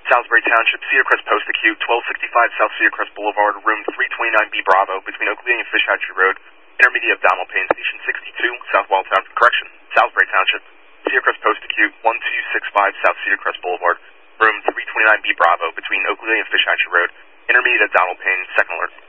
Salisbury Township, Cedar Crest Post Acute, 1265 South Cedar Crest Boulevard, room 329B Bravo, between Oakley and Fish Hatchery Road, intermediate abdominal pain, station 62, South Wildtown. Correction, Salisbury Township, Cedar Crest Post Acute, 1265 South Cedar Crest Boulevard, room 329B Bravo, between Oakley and Fish Hatchery Road, intermediate abdominal pain, second alert.